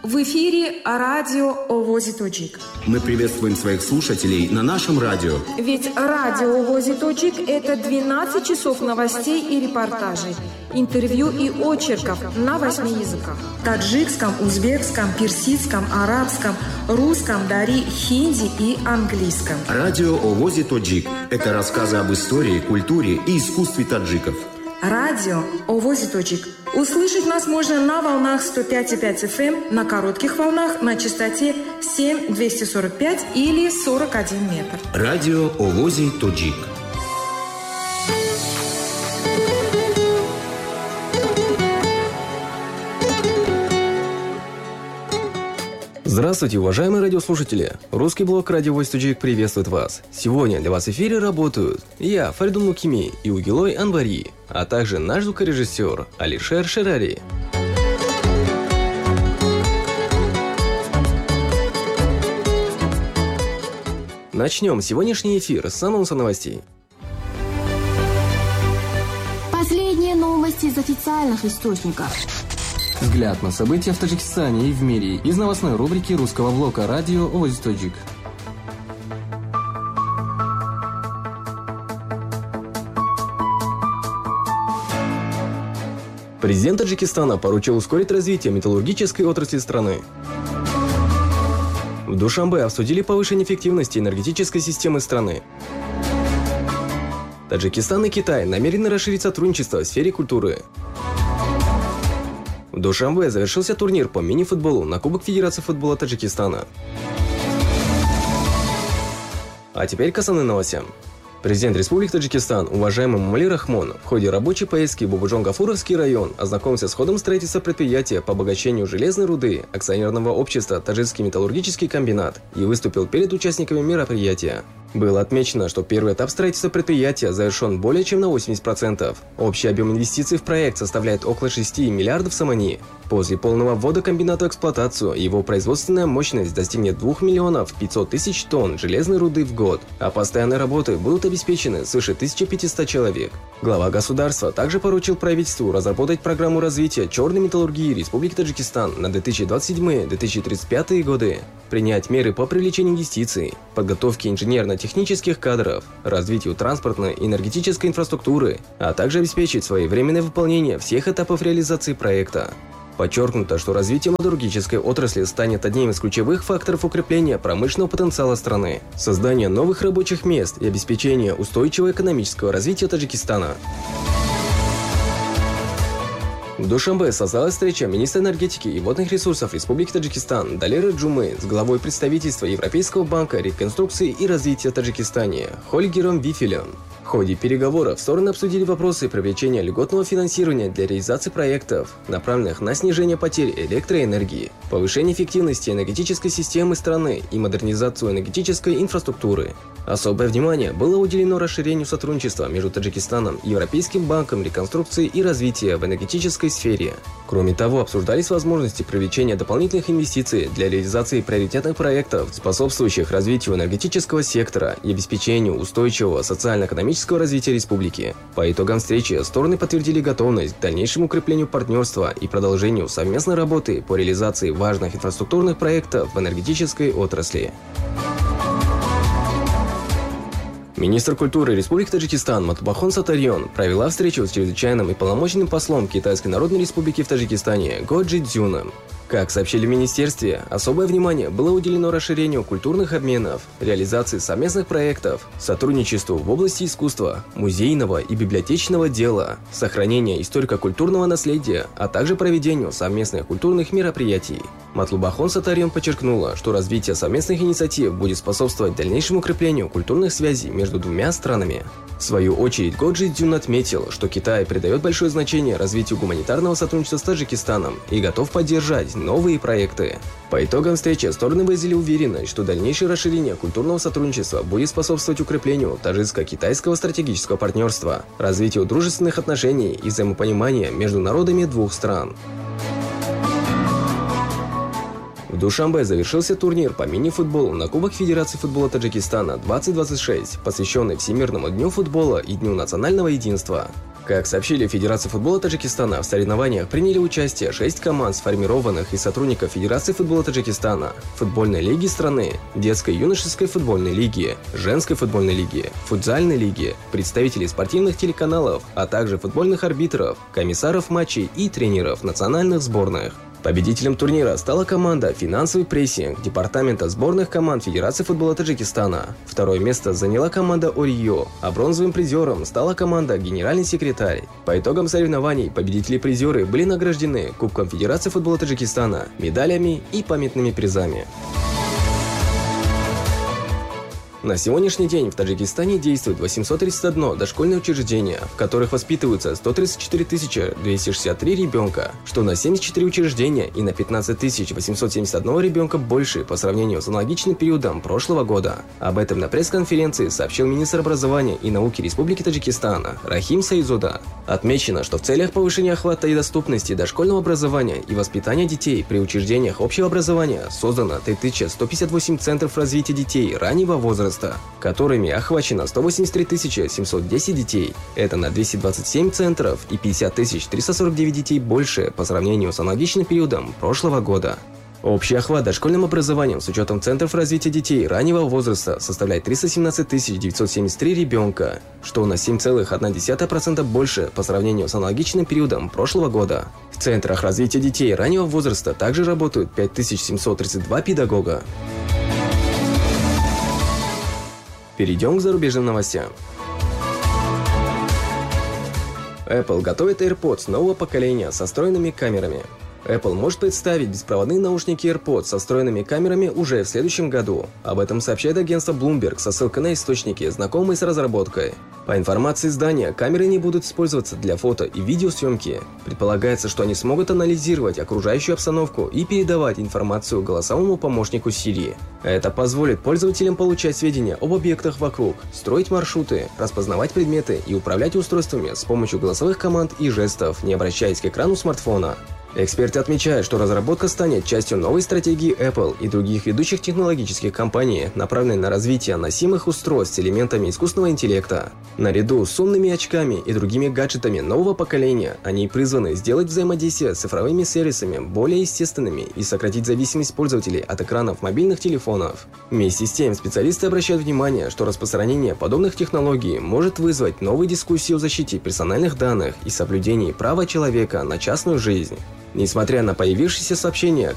В эфире радио «Овози Тоджик». Мы приветствуем своих слушателей на нашем радио. Ведь радио «Овози Тоджик» – это 12 часов новостей и репортажей, интервью и очерков на 8 языках. Таджикском, узбекском, персидском, арабском, русском, дари, хинди и английском. Радио «Овози Тоджик» – это рассказы об истории, культуре и искусстве таджиков. Радио «Овози Тоджик». Услышать нас можно на волнах 105,5 FM, на коротких волнах на частоте 7-245 или 41 метр. Радио «Овози Тоджик». Здравствуйте, уважаемые радиослушатели! Русский блок «Радио Овози Тоджик» приветствует вас. Сегодня для вас в эфире работают я, Фаридун Мукими и Угилой Анвари, а также наш звукорежиссер Алишер Шерари. Начнем сегодняшний эфир с анонса новостей. Последние новости из официальных источников. Взгляд на события в Таджикистане и в мире из новостной рубрики русского блока «Радио Овози Тоджик». Президент Таджикистана поручил ускорить развитие металлургической отрасли страны. В Душанбе обсудили повышение эффективности энергетической системы страны. Таджикистан и Китай намерены расширить сотрудничество в сфере культуры. В Душанбе завершился турнир по мини-футболу на Кубок Федерации футбола Таджикистана. А теперь к основным новостям. Президент Республики Таджикистан, уважаемый Мамали Рахмон, в ходе рабочей поездки в Бубуджон-Гафуровский район ознакомился с ходом строительства предприятия по обогащению железной руды акционерного общества «Таджикский металлургический комбинат» и выступил перед участниками мероприятия. Было отмечено, что первый этап строительства предприятия завершен более чем на 80%. Общий объем инвестиций в проект составляет около 6 миллиардов самани. После полного ввода комбината в эксплуатацию его производственная мощность достигнет 2 миллионов 500 тысяч тонн железной руды в год, а постоянные работы будут обеспечены свыше 1500 человек. Глава государства также поручил правительству разработать программу развития черной металлургии Республики Таджикистан на 2027-2035 годы, принять меры по привлечению инвестиций, подготовке инженерно-технических кадров, развитию транспортной и энергетической инфраструктуры, а также обеспечить своевременное выполнение всех этапов реализации проекта. Подчеркнуто, что развитие металлургической отрасли станет одним из ключевых факторов укрепления промышленного потенциала страны, создания новых рабочих мест и обеспечения устойчивого экономического развития Таджикистана. В Душанбе состоялась встреча министра энергетики и водных ресурсов Республики Таджикистан Далеры Джумы с главой представительства Европейского банка реконструкции и развития в Таджикистане Хольгером Вифелем. В ходе переговоров стороны обсудили вопросы привлечения льготного финансирования для реализации проектов, направленных на снижение потерь электроэнергии, повышение эффективности энергетической системы страны и модернизацию энергетической инфраструктуры. Особое внимание было уделено расширению сотрудничества между Таджикистаном и Европейским банком реконструкции и развития в энергетической сфере. Кроме того, обсуждались возможности привлечения дополнительных инвестиций для реализации приоритетных проектов, способствующих развитию энергетического сектора и обеспечению устойчивого социально-экономического развития республики. По итогам встречи стороны подтвердили готовность к дальнейшему укреплению партнерства и продолжению совместной работы по реализации важных инфраструктурных проектов в энергетической отрасли. Министр культуры Республики Таджикистан Матубахон Сатарьон провела встречу с чрезвычайным и полномочным послом Китайской Народной Республики в Таджикистане Го Джидзюном. Как сообщили в министерстве, особое внимание было уделено расширению культурных обменов, реализации совместных проектов, сотрудничеству в области искусства, музейного и библиотечного дела, сохранения историко-культурного наследия, а также проведению совместных культурных мероприятий. Матлубахон Сатарьон подчеркнула, что развитие совместных инициатив будет способствовать дальнейшему укреплению культурных связей между двумя странами. В свою очередь, Го Джидзюн отметил, что Китай придает большое значение развитию гуманитарного сотрудничества с Таджикистаном и готов поддержать новые проекты. По итогам встречи стороны выразили уверенность, что дальнейшее расширение культурного сотрудничества будет способствовать укреплению таджикско-китайского стратегического партнерства, развитию дружественных отношений и взаимопонимания между народами двух стран. В В Душанбе завершился турнир по мини-футболу на Кубок Федерации футбола Таджикистана 2026, посвященный Всемирному дню футбола и Дню национального единства. Как сообщили в Федерации футбола Таджикистана, в соревнованиях приняли участие 6 команд, сформированных из сотрудников Федерации футбола Таджикистана, футбольной лиги страны, детской и юношеской футбольной лиги, женской футбольной лиги, футзальной лиги, представителей спортивных телеканалов, а также футбольных арбитров, комиссаров матчей и тренеров национальных сборных. Победителем турнира стала команда «Финансовый прессинг» департамента сборных команд Федерации футбола Таджикистана. Второе место заняла команда «Орио», а бронзовым призером стала команда «Генеральный секретарь». По итогам соревнований победители-призеры были награждены Кубком Федерации футбола Таджикистана, медалями и памятными призами. На сегодняшний день в Таджикистане действует 831 дошкольное учреждение, в которых воспитываются 134 263 ребенка, что на 74 учреждения и на 15 871 ребенка больше по сравнению с аналогичным периодом прошлого года. Об этом на пресс-конференции сообщил министр образования и науки Республики Таджикистан Рахим Саидзода. Отмечено, что в целях повышения охвата и доступности дошкольного образования и воспитания детей при учреждениях общего образования создано 3158 центров развития детей раннего возраста, которыми охвачено 183 710 детей. Это на 227 центров и 50 349 детей больше по сравнению с аналогичным периодом прошлого года. Общий охват дошкольным образованием с учетом центров развития детей раннего возраста составляет 317 973 ребенка, что на 7,1% больше по сравнению с аналогичным периодом прошлого года. В центрах развития детей раннего возраста также работают 5732 педагога. Перейдем к зарубежным новостям. Apple готовит AirPods нового поколения со встроенными камерами. Apple может представить беспроводные наушники AirPods со встроенными камерами уже в следующем году. Об этом сообщает агентство Bloomberg со ссылкой на источники, знакомые с разработкой. По информации издания, камеры не будут использоваться для фото и видеосъемки. Предполагается, что они смогут анализировать окружающую обстановку и передавать информацию голосовому помощнику Siri. Это позволит пользователям получать сведения об объектах вокруг, строить маршруты, распознавать предметы и управлять устройствами с помощью голосовых команд и жестов, не обращаясь к экрану смартфона. Эксперты отмечают, что разработка станет частью новой стратегии Apple и других ведущих технологических компаний, направленной на развитие носимых устройств с элементами искусственного интеллекта. Наряду с умными очками и другими гаджетами нового поколения, они призваны сделать взаимодействие с цифровыми сервисами более естественными и сократить зависимость пользователей от экранов мобильных телефонов. Вместе с тем, специалисты обращают внимание, что распространение подобных технологий может вызвать новые дискуссии о защите персональных данных и соблюдении права человека на частную жизнь. Несмотря на появившиеся сообщения,